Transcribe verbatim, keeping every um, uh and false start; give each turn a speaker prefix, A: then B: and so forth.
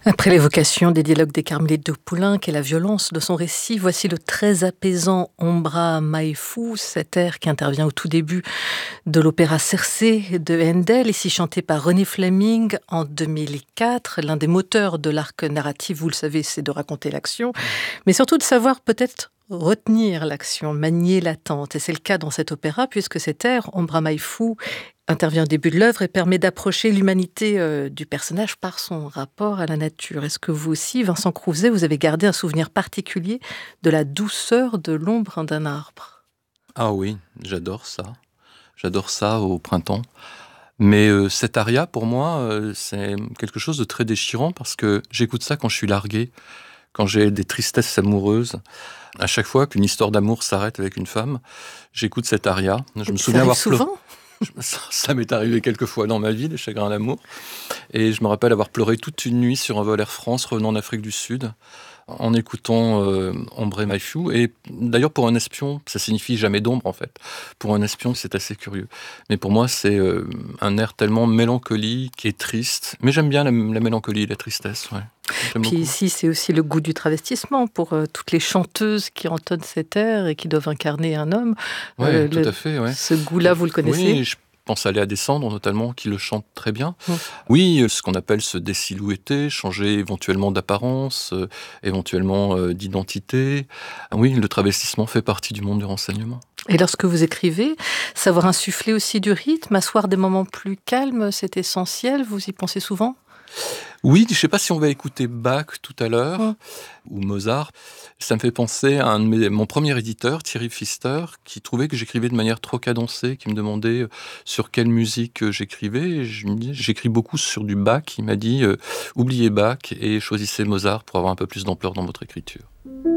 A: Après l'évocation des dialogues des Carmélites de Poulenc et la violence de son récit, voici le très apaisant Ombra mai fu, cet air qui intervient au tout début de l'opéra Circé de Handel, ici chanté par René Fleming en deux mille quatre. L'un des moteurs de l'arc narratif, vous le savez, c'est de raconter l'action, mais surtout de savoir peut-être retenir l'action, manier l'attente. Et c'est le cas dans cet opéra, puisque cet air, Ombra mai fu, intervient au début de l'œuvre et permet d'approcher l'humanité euh, du personnage par son rapport à la nature. Est-ce que vous aussi, Vincent Crouzet, vous avez gardé un souvenir particulier de la douceur de l'ombre d'un arbre ?
B: Ah oui, j'adore ça. J'adore ça au printemps. Mais euh, cet aria, pour moi, euh, c'est quelque chose de très déchirant parce que j'écoute ça quand je suis largué, quand j'ai des tristesses amoureuses. À chaque fois qu'une histoire d'amour s'arrête avec une femme, j'écoute cet aria. Je me souviens
A: ça
B: avoir
A: souvent
B: pleuré. Ça, ça m'est arrivé quelques fois dans ma vie, les chagrins d'amour. Et je me rappelle avoir pleuré toute une nuit sur un vol Air France revenant d'Afrique du Sud, en écoutant euh, Ombra mai fu. Et d'ailleurs, pour un espion, ça signifie jamais d'ombre, en fait. Pour un espion, c'est assez curieux. Mais pour moi, c'est euh, un air tellement mélancolique et triste. Mais j'aime bien la, la mélancolie et la tristesse, ouais. J'aime
A: Puis
B: beaucoup.
A: ici, c'est aussi le goût du travestissement pour euh, toutes les chanteuses qui entonnent cet air et qui doivent incarner un homme.
B: Oui,
A: Euh,
B: tout
A: le-
B: à fait, ouais.
A: Ce goût-là, vous le connaissez ?
B: Oui, je pense à Léa Descendre, notamment, qui le chante très bien.
A: Mm.
B: Oui, ce qu'on appelle se désilhouetter, changer éventuellement d'apparence, euh, éventuellement euh, d'identité. Oui, le travestissement fait partie du monde du renseignement.
A: Et lorsque vous écrivez, savoir insuffler aussi du rythme, asseoir des moments plus calmes, c'est essentiel. Vous y pensez souvent ?
B: Oui, je ne sais pas si on va écouter Bach tout à l'heure,
A: Mm.
B: ou Mozart. Ça me fait penser à un de mes- mon premier éditeur, Thierry Pfister, qui trouvait que j'écrivais de manière trop cadencée, qui me demandait euh, sur quelle musique euh, j'écrivais. Et je me dis, j'écris beaucoup sur du Bach. Il m'a dit, euh, oubliez Bach et choisissez Mozart pour avoir un peu plus d'ampleur dans votre écriture.